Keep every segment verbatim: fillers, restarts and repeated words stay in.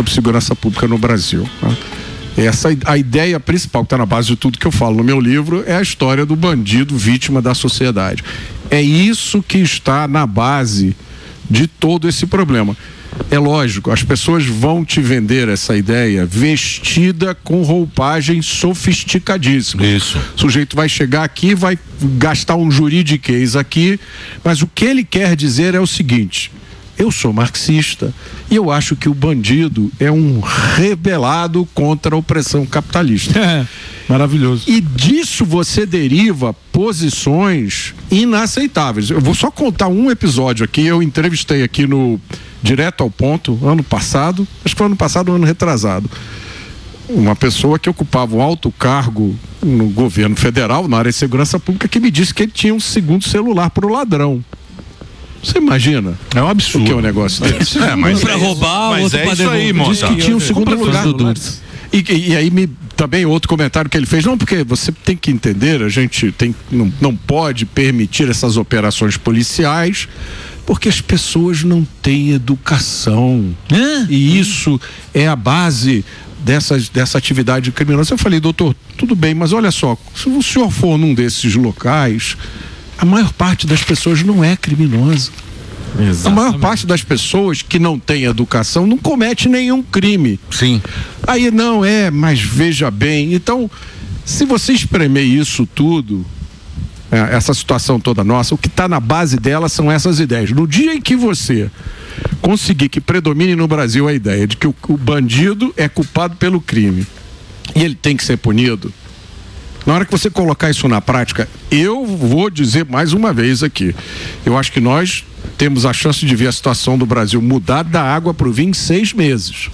sobre segurança pública no Brasil. Tá? Essa, a ideia principal que está na base de tudo que eu falo no meu livro é a história do bandido vítima da sociedade. É isso que está na base de todo esse problema. É lógico, as pessoas vão te vender essa ideia vestida com roupagem sofisticadíssima. Isso. O sujeito vai chegar aqui, vai gastar um juridiquês aqui, mas o que ele quer dizer é o seguinte: eu sou marxista e eu acho que o bandido é um rebelado contra a opressão capitalista. É, maravilhoso. E disso você deriva posições inaceitáveis. Eu vou só contar um episódio aqui. Eu entrevistei aqui no Direto ao Ponto, ano passado, acho que foi ano passado ou ano retrasado, uma pessoa que ocupava um alto cargo no governo federal, na área de segurança pública, que me disse que ele tinha um segundo celular para o ladrão. Você imagina? É um absurdo. O que é um negócio desse? É, mas um para roubar, mas outro é para isso aí, devolver. Disse que tinha um segundo lugar. E, e aí me, também outro comentário que ele fez, não, porque você tem que entender, a gente tem, não, não pode permitir essas operações policiais porque as pessoas não têm educação. Hã? E isso é a base dessa, dessa atividade criminosa. Eu falei, doutor, tudo bem, mas olha só, se o senhor for num desses locais, a maior parte das pessoas não é criminosa. Exatamente. A maior parte das pessoas que não tem educação não comete nenhum crime. Sim. Aí não é, mas veja bem. Então, se você espremer isso tudo, é, essa situação toda nossa, o que está na base dela são essas ideias. No dia em que você conseguir que predomine no Brasil a ideia de que o, o bandido é culpado pelo crime e ele tem que ser punido, na hora que você colocar isso na prática, eu vou dizer mais uma vez aqui, eu acho que nós temos a chance de ver a situação do Brasil mudar da água para o vinho em seis meses.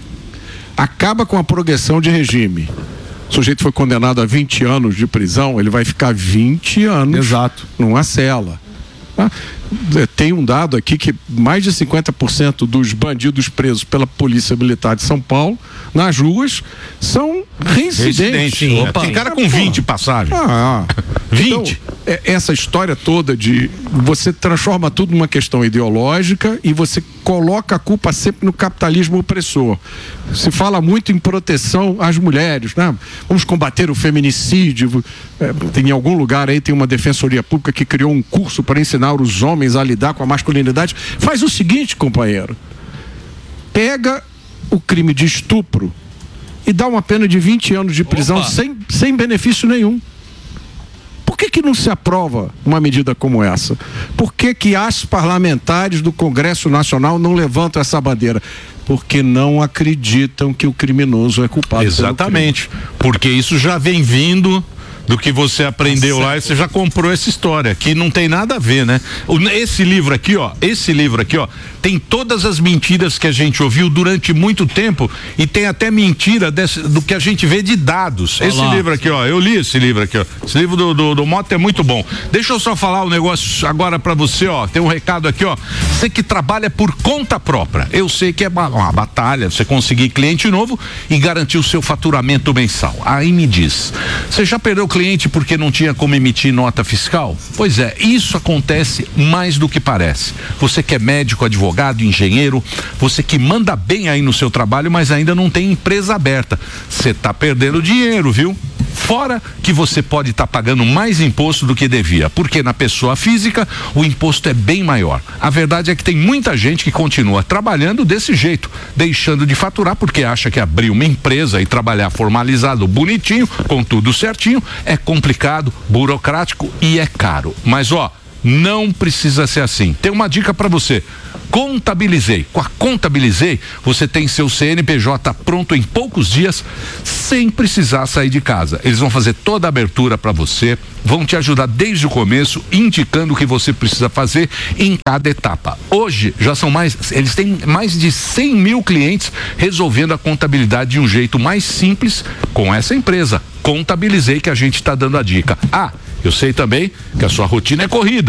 Acaba com a progressão de regime. O sujeito foi condenado a vinte anos de prisão, ele vai ficar vinte anos Exato. numa cela. Tá? Tem um dado aqui que mais de cinquenta por cento dos bandidos presos pela Polícia Militar de São Paulo nas ruas são reincidentes. Residente. Opa. Tem cara com vinte passagens. Ah, vinte. Então, é, essa história toda de você transforma tudo numa questão ideológica e você coloca a culpa sempre no capitalismo opressor. Se fala muito em proteção às mulheres, né? Vamos combater o feminicídio. É, tem, em algum lugar aí tem uma defensoria pública que criou um curso para ensinar os homens a lidar com a masculinidade. Faz o seguinte, companheiro: pega o crime de estupro e dá uma pena de vinte anos de prisão sem, sem benefício nenhum. Por que que não se aprova uma medida como essa? Por que que as parlamentares do Congresso Nacional não levantam essa bandeira? Porque não acreditam que o criminoso é culpado. Exatamente. Porque isso já vem vindo do que você aprendeu lá e você já comprou essa história, que não tem nada a ver, né? Esse livro aqui, ó, esse livro aqui, ó, tem todas as mentiras que a gente ouviu durante muito tempo e tem até mentira desse, do que a gente vê de dados. Olá. Esse livro aqui, ó, eu li esse livro aqui, ó. Esse livro do, do, do Mota é muito bom. Deixa eu só falar um negócio agora pra você, ó. Tem um recado aqui, ó. Você que trabalha por conta própria. Eu sei que é uma batalha você conseguir cliente novo e garantir o seu faturamento mensal. Aí me diz, você já perdeu cliente porque não tinha como emitir nota fiscal? Pois é, isso acontece mais do que parece. Você que é médico, advogado, engenheiro, você que manda bem aí no seu trabalho, mas ainda não tem empresa aberta. Você tá perdendo dinheiro, viu? Fora que você pode estar tá pagando mais imposto do que devia, porque na pessoa física o imposto é bem maior. A verdade é que tem muita gente que continua trabalhando desse jeito, deixando de faturar porque acha que abrir uma empresa e trabalhar formalizado, bonitinho, com tudo certinho, é complicado, burocrático e é caro. Mas ó, não precisa ser assim. Tem uma dica para você. Contabilizei. Com a Contabilizei, você tem seu C N P J pronto em poucos dias, sem precisar sair de casa. Eles vão fazer toda a abertura para você, vão te ajudar desde o começo, indicando o que você precisa fazer em cada etapa. Hoje, já são mais, eles têm mais de cem mil clientes resolvendo a contabilidade de um jeito mais simples com essa empresa. Contabilizei, que a gente está dando a dica. Ah, eu sei também que a sua rotina é corrida.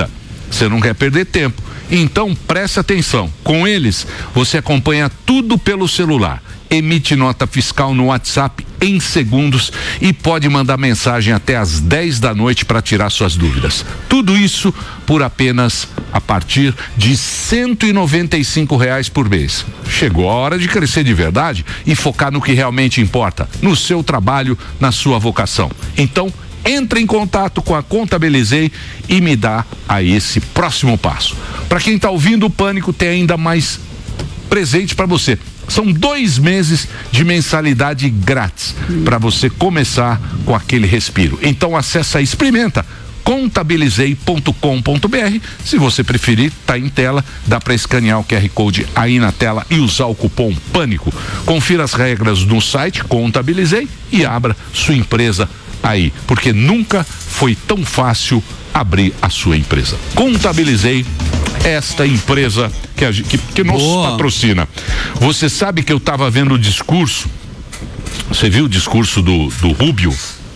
Você não quer perder tempo. Então preste atenção. Com eles, você acompanha tudo pelo celular. Emite nota fiscal no WhatsApp em segundos e pode mandar mensagem até às dez da noite para tirar suas dúvidas. Tudo isso por apenas a partir de cento e noventa e cinco reais por mês. Chegou a hora de crescer de verdade e focar no que realmente importa, no seu trabalho, na sua vocação. Então, entre em contato com a Contabilizei e me dá aí esse próximo passo. Para quem está ouvindo o Pânico, tem ainda mais presente para você. São dois meses de mensalidade grátis para você começar com aquele respiro. Então acessa e experimenta contabilizei ponto com ponto br. Se você preferir, tá em tela, dá para escanear o Q R Code aí na tela e usar o cupom Pânico. Confira as regras no site Contabilizei e abra sua empresa aí, porque nunca foi tão fácil abrir a sua empresa. Contabilizei esta empresa que, a, que, que nos Boa. patrocina. Você sabe que eu estava vendo o discurso, você viu o discurso do, do Rubio?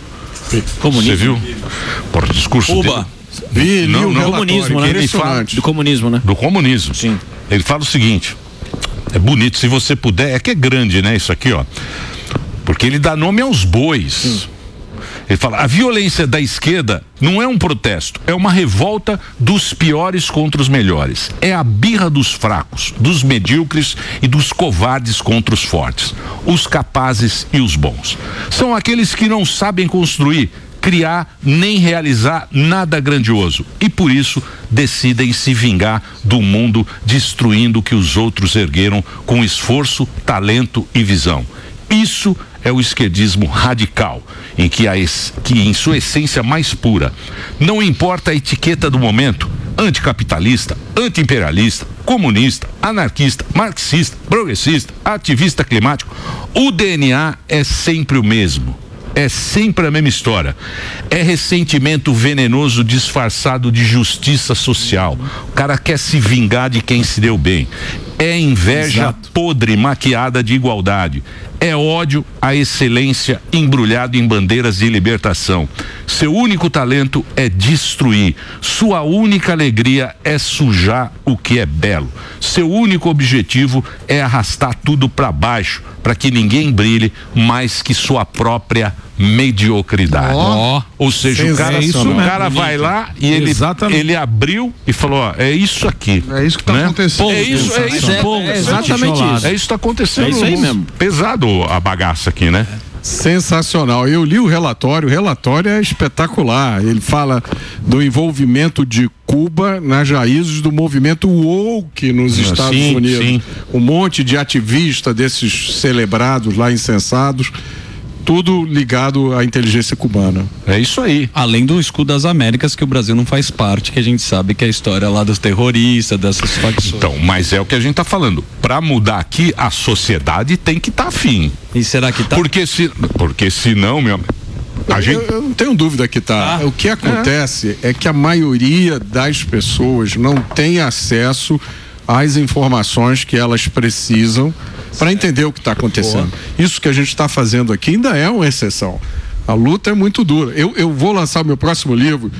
Você viu? Por discurso Uba. dele? Vi, não, não, comunismo, né? Ele fala, do comunismo, né? Do comunismo. Sim. Ele fala o seguinte, é bonito, se você puder, é que é grande, né, isso aqui, ó. Porque ele dá nome aos bois. Sim. Ele fala, a violência da esquerda não é um protesto, é uma revolta dos piores contra os melhores. É a birra dos fracos, dos medíocres e dos covardes contra os fortes. Os capazes e os bons. São aqueles que não sabem construir, criar nem realizar nada grandioso e por isso decidem se vingar do mundo, destruindo o que os outros ergueram com esforço, talento e visão. Isso é o esquerdismo radical, em que, a es, que em sua essência mais pura, não importa a etiqueta do momento, anticapitalista, antiimperialista, comunista, anarquista, marxista, progressista, ativista climático, o D N A é sempre o mesmo. É sempre a mesma história. É ressentimento venenoso disfarçado de justiça social. O cara quer se vingar de quem se deu bem. É inveja Exato. podre maquiada de igualdade. É ódio à excelência embrulhado em bandeiras de libertação. Seu único talento é destruir. Sua única alegria é sujar o que é belo. Seu único objetivo é arrastar tudo para baixo, para que ninguém brilhe mais que sua própria mediocridade. Oh, Ou seja, o cara, isso o cara vai lá e ele, ele abriu e falou, ó, é isso aqui. É isso que está né? acontecendo. É isso, é isso. É, é exatamente isso. É isso que está acontecendo. É isso aí mesmo. Pesado a bagaça aqui, né? Sensacional. Eu li o relatório, o relatório é espetacular. Ele fala do envolvimento de Cuba nas raízes do movimento woke nos Estados sim, Unidos. Sim. Um monte de ativista desses celebrados lá, incensados, tudo ligado à inteligência cubana. É isso aí. Além do escudo das Américas, que o Brasil não faz parte, que a gente sabe que é a história lá dos terroristas, dessas facções. Então, mas é o que a gente tá falando. Para mudar aqui, a sociedade tem que estar tá afim. E será que tá? Porque se, porque se não, meu a gente... eu, eu não tenho dúvida que tá. Ah, o que acontece é. é que a maioria das pessoas não tem acesso às informações que elas precisam para entender o que está acontecendo. Boa. Isso que a gente está fazendo aqui ainda é uma exceção. A luta é muito dura. Eu, eu vou lançar o meu próximo livro,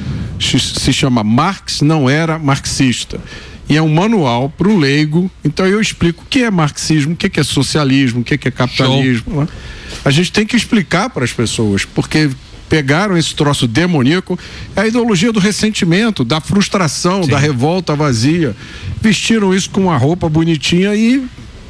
se chama Marx Não Era Marxista. E é um manual para o leigo. Então eu explico o que é marxismo, o que é socialismo, o que é capitalismo. Né? A gente tem que explicar para as pessoas, porque pegaram esse troço demoníaco, é a ideologia do ressentimento, da frustração, Sim. da revolta vazia. Vestiram isso com uma roupa bonitinha e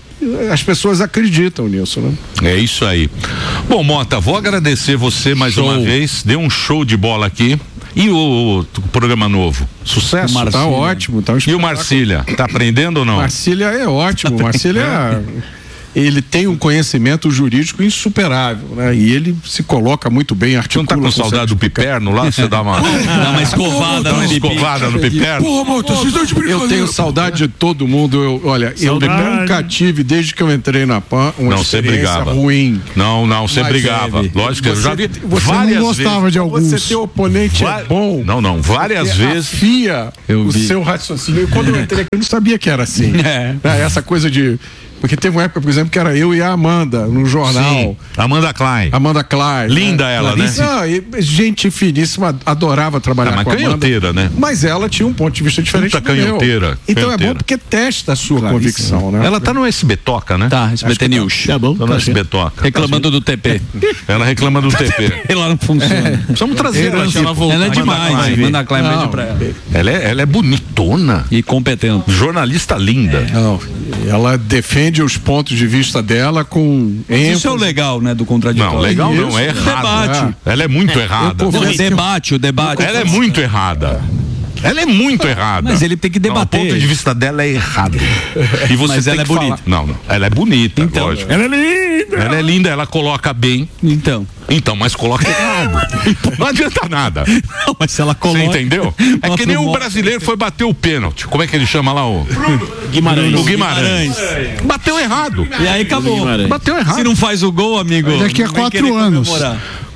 as pessoas acreditam nisso, né? É isso aí. Bom, Mota, vou agradecer você mais show. uma vez. Deu um show de bola aqui. E o, o programa novo? Sucesso? Tá ótimo. Tá um e o Marcília? Tá aprendendo ou não? Marcília é ótimo. Tá Marcília... ele tem um conhecimento jurídico insuperável, né? E ele se coloca muito bem, articula. Você não tá com saudade do piperno lá? Você dá uma... dá uma escovada, uma escovada no piperno? Porra, Mota, vocês estão de brincadeira. Eu tenho saudade de todo mundo. Eu, olha, saudade. eu nunca tive, desde que eu entrei na P A N, uma não, experiência ruim. Não, não, você brigava. Teve. Lógico que eu já vi você várias não gostava vezes. de alguns. Você ter oponente Va é bom. Não, não, várias vezes. Afia eu o seu raciocínio. E quando eu entrei aqui, eu não sabia que era assim. É. Essa coisa de... Porque teve uma época, por exemplo, exemplo, que era eu e a Amanda no jornal. Sim. Amanda Klein. Amanda Klein. Linda né? ela, Clarice. né? Não, e gente finíssima, adorava trabalhar Ah, mas com a Amanda. canhoteira, né? Mas ela tinha um ponto de vista diferente Puta do meu. canhoteira, Então canhoteira. é bom porque testa a sua convicção, né? Ela tá no S B Toca, né? Tá, S B T News. Tá bom. Tá no S B Toca. Reclamando do T P. Ela reclama do T P. Ela não funciona. Precisamos trazer ela aqui. Ela, ela é demais. Manda a Klein Não. beijo pra ela. Ela é, ela é bonitona. E competente. Jornalista linda. Não, ela defende os pontos de vista dela com ênfase. Isso é o legal, né, do contraditório. Não, legal não, Isso. é errado. Debate. Ela é muito errada. Eu Não, confesso o debate, o debate. Ela é muito errada. Ela é muito errada. Mas ele tem que debater. Não, o ponto de vista dela é errado. E você Mas tem ela que é bonita. falar. Não, não. Ela é bonita, Então. lógico. Ela é linda. Ela é linda, ela coloca bem. Então. Então, mas coloca errado. Não adianta nada. Não, mas se ela Você coloca... entendeu? É Nossa, que nem o mo- brasileiro foi bater o pênalti. Como é que ele chama lá o Guimarães. o Guimarães? Bateu errado. E aí acabou. Guimarães. Bateu errado. Se não faz o gol, amigo. Daqui a não vem quatro querer anos. comemorar.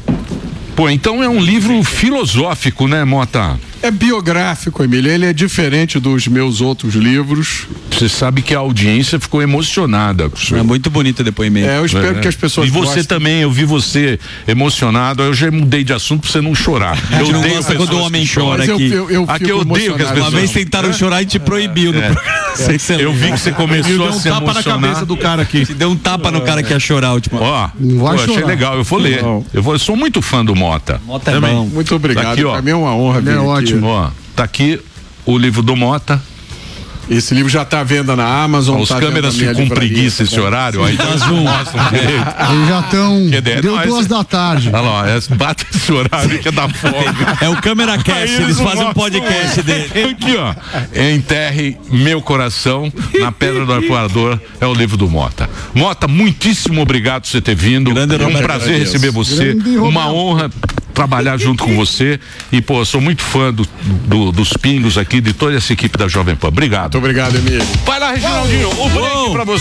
Pô, então é um livro filosófico, né, Mota? É biográfico, Emílio. Ele é diferente dos meus outros livros. Você sabe que a audiência ficou emocionada com isso. É muito bonito o depoimento. É, eu espero É. que as pessoas E você gostem. também, eu vi você emocionado. Eu já mudei de assunto pra você não chorar. Eu não odeio gosta pessoas quando o homem que choram. chora Mas eu, aqui. eu, eu Aqui fico eu odeio que as emocionado. pessoas- Uma vez tentaram chorar e te proibiu no programa. Não sei se você Eu vi lembra. que você começou a se emocionar. do cara aqui. Te deu um tapa no cara que ia chorar a última. Ó, Não vai pô, achei chorar. legal, eu vou ler. Não. Eu, vou, eu sou muito fã do Mota. Mota é bom. Muito obrigado. Aqui, ó. Pra mim é uma honra Ele vir é aqui. ótimo. Ó, tá aqui o livro do Mota. Esse livro já está à venda na Amazon. Os tá à venda câmeras na minha ficam com livraria, preguiça tá esse horário, aí mostram direito. Eles já estão. Que ideia, Deu não, duas esse- da tarde. Olha lá, ó, bate esse horário que é da fome. É o Câmera Cast, Aí eles não fazem um mostram podcast dele. Aqui, ó. Enterre Meu Coração na Pedra do Arpoador, é o livro do Mota. Mota, muitíssimo obrigado por você ter vindo. Grande é um Roberto, prazer agradeço. receber você. Grande Uma Roberto. honra trabalhar junto com você. E, pô, eu sou muito fã do, do- dos pingos aqui, de toda essa equipe da Jovem Pan. Obrigado. Muito obrigado, Emílio. Vai lá, Reginaldinho, o break pra você.